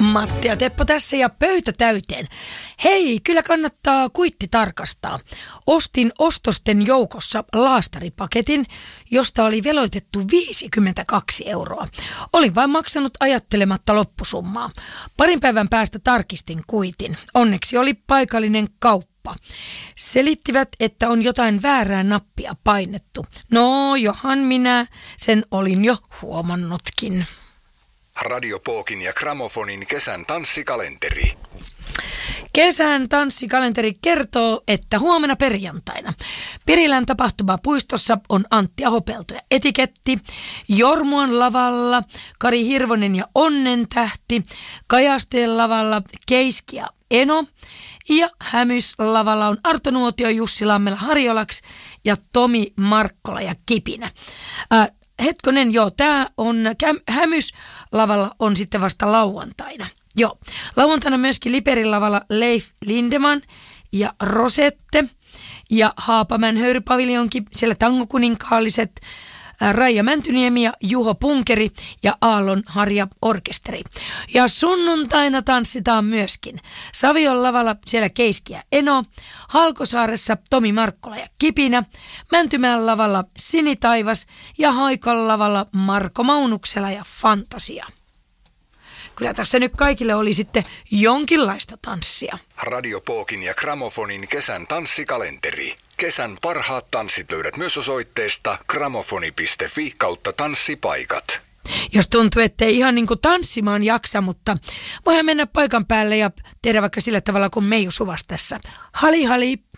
Matti ja Teppo tässä ja pöytä täyteen. Hei, kyllä kannattaa kuitti tarkastaa. Ostin ostosten joukossa laastaripaketin, josta oli veloitettu 52 €. Olin vain maksanut ajattelematta loppusummaa. Parin päivän päästä tarkistin kuitin. Onneksi oli paikallinen kauppa. Selittivät, että on jotain väärää nappia painettu. No, johan minä sen olin jo huomannutkin. Radio Pookin ja Gramofonin kesän tanssikalenteri. Kesän tanssikalenteri kertoo, että huomenna perjantaina Pirilän tapahtumapuistossa on Antti Ahopelto ja Etiketti, Jormuan lavalla Kari Hirvonen ja Onnentähti, Kajasteen lavalla Keiski ja Eno ja Hämys-lavalla on Arto Nuotio, Jussi Lammela Harjolaks ja Tomi Markkola ja Kipinä. Hetkonen, joo, tämä on Hämys-lavalla on sitten vasta lauantaina. Joo, lauantaina myöskin Liperin lavalla Leif Lindeman ja Rosette ja Haapamäen höyrypaviljonkin, siellä tangokuninkaalliset Raija Mäntyniemi ja Juho Punkeri ja Aallon Harja Orkesteri. Ja sunnuntaina tanssitaan myöskin Savion lavalla siellä Keiski ja Eno, Halkosaaressa Tomi Markkola ja Kipinä, Mäntymäen lavalla Sinitaivas ja Haikan lavalla Marko Maunuksela ja Fantasia. Kyllä tässä nyt kaikille oli sitten jonkinlaista tanssia. Radio Pookin ja Gramofonin kesän tanssikalenteri. Kesän parhaat tanssit löydät myös osoitteesta gramofoni.fi/tanssipaikat. Jos tuntuu, ettei ihan niin kuin tanssimaan jaksa, mutta voihan mennä paikan päälle ja tehdä vaikka sillä tavalla kuin Meiju Suvas tässä. Hali hali!